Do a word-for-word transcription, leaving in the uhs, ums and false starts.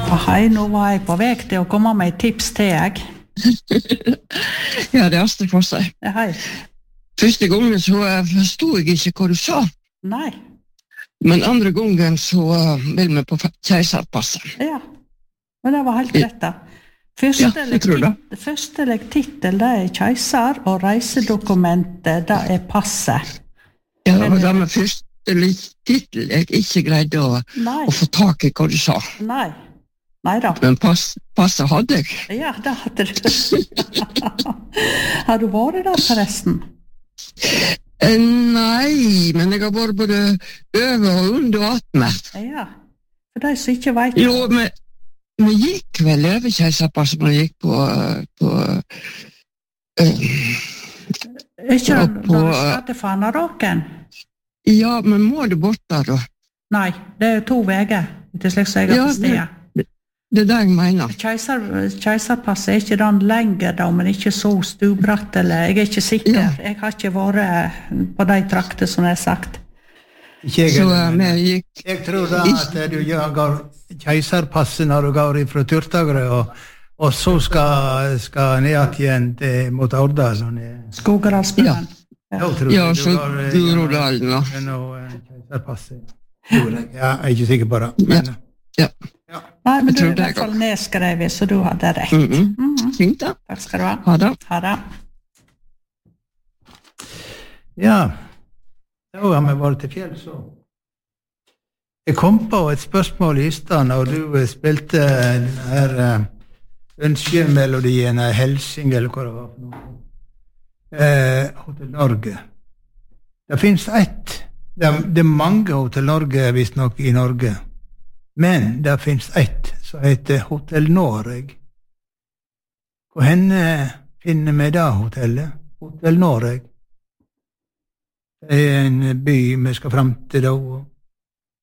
Hei, nå var jeg på vei til å komme med et tips til jeg. Ja, det er Astrid for seg. Ja, hei. Første gangen så uh, forstod jeg ikke hva du sa. Nei. Men andre gangen så uh, vil vi på keiserpasset. Ja, men det var helt rett da. Første, Ja, jeg tror det. første titel, det er keiser, og reisedokumentet, det er passet. Ja, det Men- var det med første titel jeg ikke greide å, Nei, å få tak i hva du sa. nei. Nei da. Men pass, passet hadde jeg. Ja, det hadde du. Har du vært der forresten? Eh, nei, men jeg har vært både over og under atme. Ja, for de som ikke vet. Jo, men vi gikk vel over keiserpasset når vi gikk på, på uh, Ikke ja, den på- der skadde Fanaråken? ja, men må det bort der da? Nei, det er to veger, til slik som jeg har Ja, forstått. Det er det jeg mener. Keiser, keiserpasset er ikke den lenger da, men ikke så stubratt, eller jeg er ikke sikker. Ja. Jeg har ikke vært på de trakter som jeg har sagt. Ikke jeg, Så heller, uh, men, vi gikk, jeg tror da at du går keiserpasset når du går fra Turtagre, og, og så skal, skal ned igjen til, mot Orda. Sånn, Skogeralsbyen. Jeg tror ja, du så går, eh, Groruddalen da. gjennom, eh, keiserpasset. Tror jeg. Ja, jeg er ikke sikker på det. Men, Ja. ja. Nei, men Jeg du tror er i det hvert fall går. nedskrevet, så du hadde rett. Mm -mm. Mhm. Fint da. Takk skal du ha. Ha det. Ha det. Ja, da har vi vært til fjell, så. Jeg kom på et spørsmål i stad når du eh, spilte den her uh, ønskemelodien av Helsing, eller hva det var for noe. Eh, Hotel Norge. Det finnes ett. Det er, det er mange Hotel Norge, visstnok, i Norge. Men det finnes ett som heter Hotel Noreg. Hvor henne finner vi det hotellet? Hotel Noreg. Det er en by vi skal frem til da.